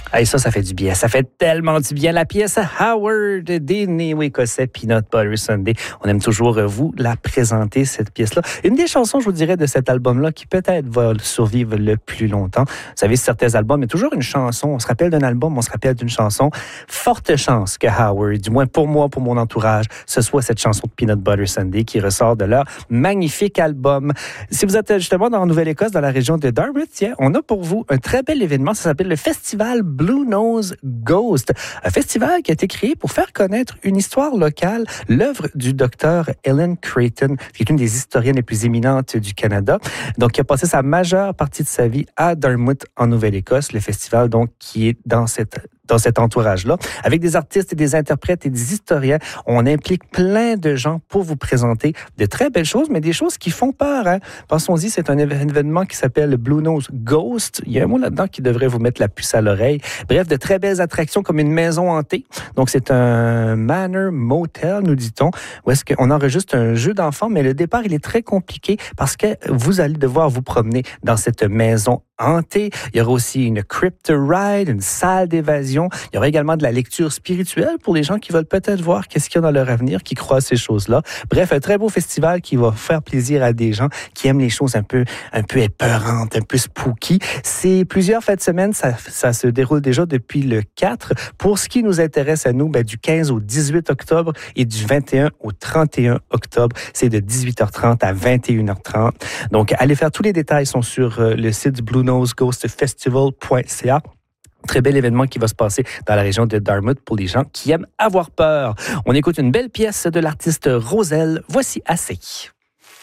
Hey, ça fait du bien. Ça fait tellement du bien. La pièce Howard des Néo-Écossais Peanut Butter Sunday. On aime toujours vous la présenter, cette pièce-là. Une des chansons, je vous dirais, de cet album-là qui peut-être va survivre le plus longtemps. Vous savez, certains albums, il y a toujours une chanson. On se rappelle d'un album, on se rappelle d'une chanson. Forte chance que Howard, du moins pour moi, pour mon entourage, ce soit cette chanson de Peanut Butter Sunday qui ressort de leur magnifique album. Si vous êtes justement dans la Nouvelle-Écosse, dans la région de Dartmouth, tiens, on a pour vous un très bel événement. Ça s'appelle le Festival Blue Nose Ghost, un festival qui a été créé pour faire connaître une histoire locale, l'œuvre du docteur Ellen Creighton, qui est une des historiennes les plus éminentes du Canada. Donc, qui a passé sa majeure partie de sa vie à Dartmouth, en Nouvelle-Écosse. Le festival, donc, qui est dans cet entourage-là, avec des artistes et des interprètes et des historiens. On implique plein de gens pour vous présenter de très belles choses, mais des choses qui font peur. Hein? Pensons-y, c'est un événement qui s'appelle le Blue Nose Ghost. Il y a un mot là-dedans qui devrait vous mettre la puce à l'oreille. Bref, de très belles attractions comme une maison hantée. Donc, c'est un manor motel, nous dit-on, où est-ce qu'on enregistre un jeu d'enfant, mais le départ, il est très compliqué parce que vous allez devoir vous promener dans cette maison hantée. Il y aura aussi une crypt ride, une salle d'évasion. Il y aura également de la lecture spirituelle pour les gens qui veulent peut-être voir qu'est-ce qu'il y a dans leur avenir, qui croient à ces choses-là. Bref, un très beau festival qui va faire plaisir à des gens qui aiment les choses un peu épeurantes, un peu spooky. C'est plusieurs fêtes de semaine. Ça se déroule déjà depuis le 4. Pour ce qui nous intéresse à nous, du 15 au 18 octobre et du 21 au 31 octobre. C'est de 18h30 à 21h30. Donc, allez faire tous les détails sont sur le site du Blue Nose Ghost Festival.ca. Très bel événement qui va se passer dans la région de Dartmouth pour les gens qui aiment avoir peur. On écoute une belle pièce de l'artiste Roselle. Voici assez.